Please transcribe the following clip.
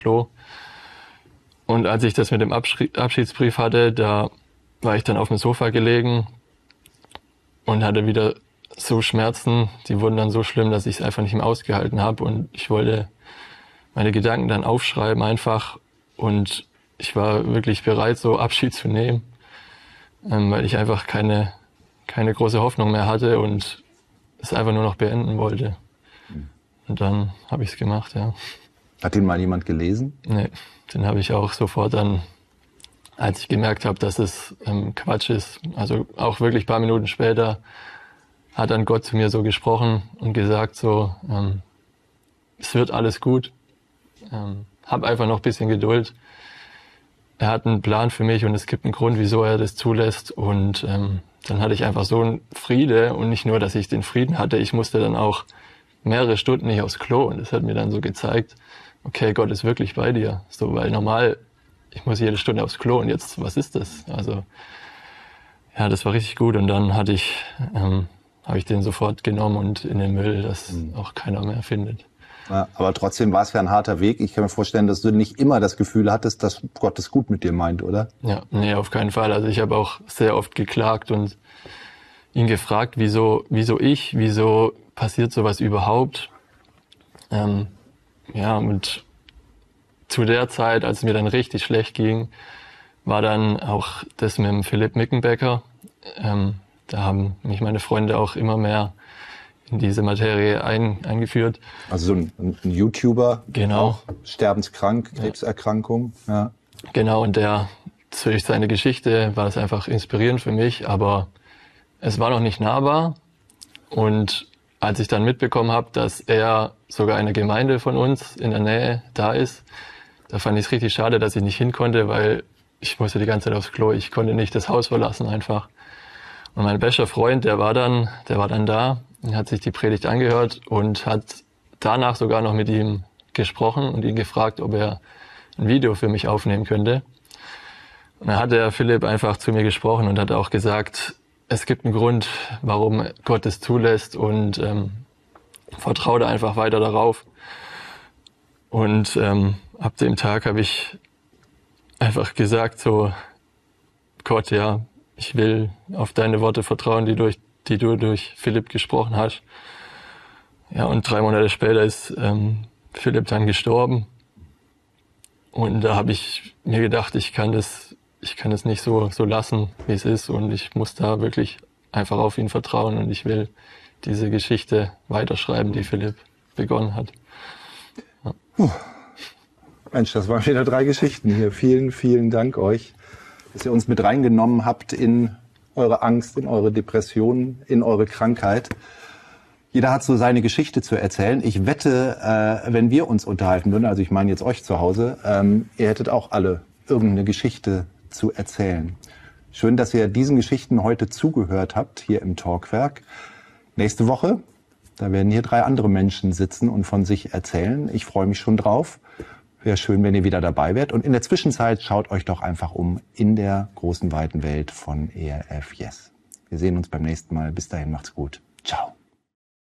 Klo. Und als ich das mit dem Abschiedsbrief hatte, da war ich dann auf dem Sofa gelegen und hatte wieder so Schmerzen, die wurden dann so schlimm, dass ich es einfach nicht mehr ausgehalten habe. Und ich wollte meine Gedanken dann aufschreiben einfach. Und ich war wirklich bereit, so Abschied zu nehmen, weil ich einfach keine große Hoffnung mehr hatte und es einfach nur noch beenden wollte. Und dann habe ich es gemacht, ja. Hat den mal jemand gelesen? Nee, den habe ich auch sofort dann, als ich gemerkt habe, dass es Quatsch ist, also auch wirklich ein paar Minuten später, hat dann Gott zu mir so gesprochen und gesagt so, es wird alles gut, hab einfach noch ein bisschen Geduld. Er hat einen Plan für mich und es gibt einen Grund, wieso er das zulässt. Und dann hatte ich einfach so einen Friede und nicht nur, dass ich den Frieden hatte, ich musste dann auch mehrere Stunden nicht aufs Klo und das hat mir dann so gezeigt, okay, Gott ist wirklich bei dir. So, weil normal, ich muss jede Stunde aufs Klo und jetzt, was ist das? Also ja, das war richtig gut und dann habe ich den sofort genommen und in den Müll, dass auch keiner mehr findet. Ja, aber trotzdem war es ja ein harter Weg. Ich kann mir vorstellen, dass du nicht immer das Gefühl hattest, dass Gott es gut mit dir meint, oder? Ja, nee, auf keinen Fall. Also ich habe auch sehr oft geklagt und ihn gefragt, wieso passiert sowas überhaupt? Ja, und zu der Zeit, als es mir dann richtig schlecht ging, war dann auch das mit dem Philipp Mickenbecker. Da haben mich meine Freunde auch immer mehr in diese Materie eingeführt. Also so ein YouTuber, genau. Auch sterbenskrank, Krebserkrankung. Ja. Genau, und durch seine Geschichte war das einfach inspirierend für mich, aber es war noch nicht nahbar. Und als ich dann mitbekommen habe, dass er sogar eine Gemeinde von uns in der Nähe da ist, da fand ich es richtig schade, dass ich nicht hin konnte, weil ich musste die ganze Zeit aufs Klo. Ich konnte nicht das Haus verlassen einfach. Und mein bester Freund, der war dann da und hat sich die Predigt angehört und hat danach sogar noch mit ihm gesprochen und ihn gefragt, ob er ein Video für mich aufnehmen könnte. Und dann hat der Philipp einfach zu mir gesprochen und hat auch gesagt, es gibt einen Grund, warum Gott es zulässt und vertraue da einfach weiter darauf. Und ab dem Tag habe ich einfach gesagt so, Gott, ja, ich will auf deine Worte vertrauen, die du durch Philipp gesprochen hast. Ja, und 3 Monate später ist Philipp dann gestorben. Und da habe ich mir gedacht, ich kann das nicht so lassen, wie es ist. Und ich muss da wirklich einfach auf ihn vertrauen. Und ich will diese Geschichte weiterschreiben, die Philipp begonnen hat. Ja. Mensch, das waren wieder 3 Geschichten hier. Vielen, vielen Dank euch, dass ihr uns mit reingenommen habt in eure Angst, in eure Depressionen, in eure Krankheit. Jeder hat so seine Geschichte zu erzählen. Ich wette, wenn wir uns unterhalten würden, also ich meine jetzt euch zu Hause, ihr hättet auch alle irgendeine Geschichte zu erzählen. Schön, dass ihr diesen Geschichten heute zugehört habt, hier im Talkwerk. Nächste Woche, da werden hier 3 andere Menschen sitzen und von sich erzählen. Ich freue mich schon drauf. Wäre schön, wenn ihr wieder dabei wärt. Und in der Zwischenzeit schaut euch doch einfach um in der großen, weiten Welt von ERF Yes. Wir sehen uns beim nächsten Mal. Bis dahin, macht's gut. Ciao.